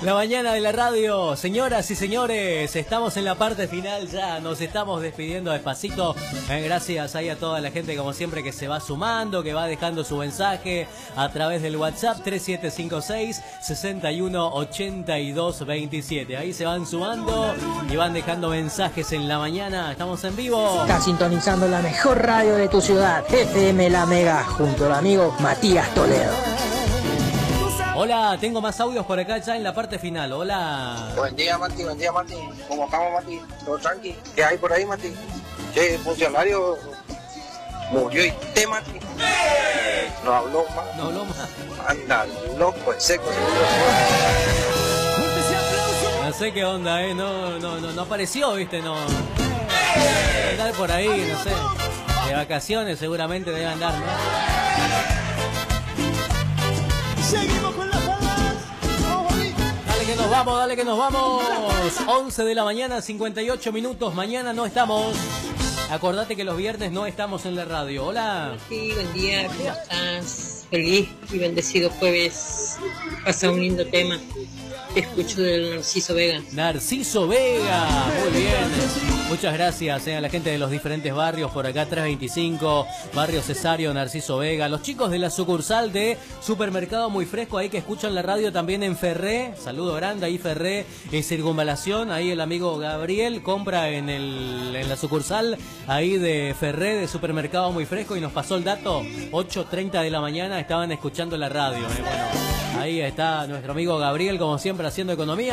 La mañana de la radio, señoras y señores, estamos en la parte final ya, nos estamos despidiendo despacito. Gracias ahí a toda la gente como siempre que se va sumando, que va dejando su mensaje a través del WhatsApp 3756-618227. Ahí se van sumando y van dejando mensajes en la mañana, estamos en vivo. Estás sintonizando la mejor radio de tu ciudad, FM La Mega, junto al amigo Matías Toledo. Hola, tengo más audios por acá ya en la parte final. Hola. Buen día, Mati. ¿Cómo estamos, Mati? ¿Todo tranqui? ¿Qué hay por ahí, Mati? Che, el funcionario murió y te, Mati. No habló más. No habló más. Anda, loco, el seco. No sé qué onda, no apareció, viste, no. Debe andar por ahí, no sé. De vacaciones seguramente debe andar, ¿no? Seguimos con las palabras. Dale que nos vamos. 11 de la mañana, 58 minutos. Mañana no estamos. Acordate que los viernes no estamos en la radio. Hola. Sí, buen día, ¿cómo estás? Feliz y bendecido jueves. Pasa un lindo tema. Te escucho del Narciso Vega. Narciso Vega, muy bien. Muchas gracias a la gente de los diferentes barrios por acá, 325, Barrio Cesario, Narciso Vega. Los chicos de la sucursal de Supermercado Muy Fresco, ahí que escuchan la radio también en Ferré. Saludo grande ahí, Ferré, en Circunvalación. Ahí el amigo Gabriel compra en la sucursal ahí de Ferré, de Supermercado Muy Fresco, y nos pasó el dato. 8:30 de la mañana estaban escuchando la radio. Bueno, ahí está nuestro amigo Gabriel, como siempre, haciendo economía.